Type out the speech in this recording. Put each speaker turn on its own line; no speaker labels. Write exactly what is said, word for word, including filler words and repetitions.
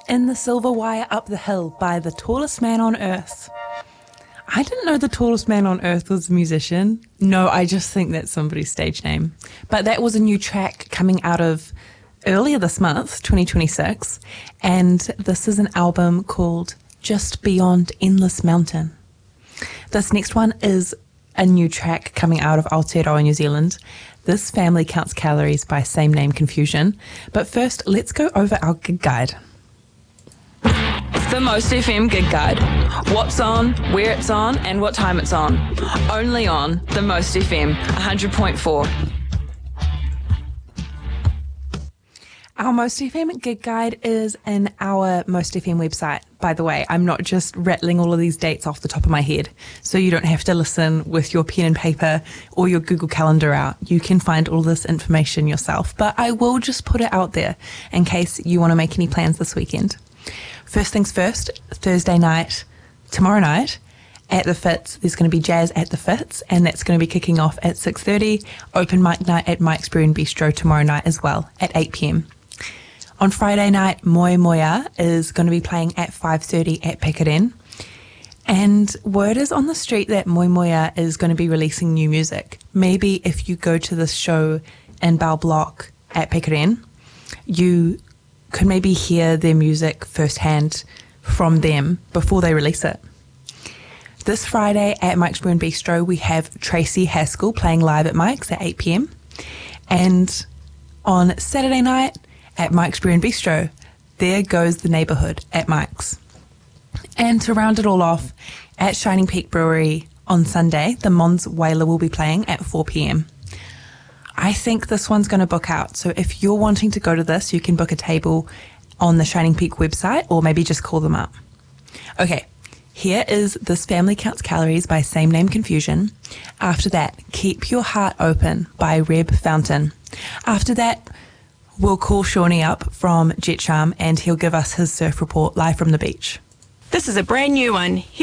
In the Silver Wire Up the Hill by The Tallest Man on Earth. I didn't know The Tallest Man on Earth was a musician. No, I just think that's somebody's stage name. But that was a new track coming out of earlier this month, twenty twenty-six, and this is an album called Just Beyond Endless Mountain. This next one is a new track coming out of Aotearoa, New Zealand. This family counts calories by Same Name Confusion. But first, let's go over our gig guide.
The Most F M Gig Guide. What's on, where it's on, and what time it's on. Only on The Most F M, one hundred point four.
Our Most F M Gig Guide is in our Most F M website. By the way, I'm not just rattling all of these dates off the top of my head, so you don't have to listen with your pen and paper or your Google Calendar out. You can find all this information yourself, but I will just put it out there in case you want to make any plans this weekend. First things first, Thursday night, tomorrow night, at the Fitz, there's going to be jazz at the Fitz, and that's going to be kicking off at six thirty. Open mic night at Mike's Brew and Bistro tomorrow night as well, at eight p.m. On Friday night, Moi Moia is going to be playing at five thirty at Pickering. And word is on the street that Moi Moia is going to be releasing new music. Maybe if you go to this show in Bell Block at Pickering, you could maybe hear their music firsthand from them before they release it. This Friday at Mike's Brew and Bistro, we have Tracy Haskell playing live at Mike's at eight p.m. And on Saturday night at Mike's Brew and Bistro, There Goes the Neighbourhood at Mike's. And to round it all off, at Shining Peak Brewery on Sunday, the Mons Whaler will be playing at four p.m. I think this one's going to book out. So if you're wanting to go to this, you can book a table on the Shining Peak website or maybe just call them up. Okay, here is This Family Counts Calories by Same Name Confusion. After that, Keep Your Heart Open by Reb Fountain. After that, we'll call Shawnee up from Jet Charm and he'll give us his surf report live from the beach.
This is a brand new one.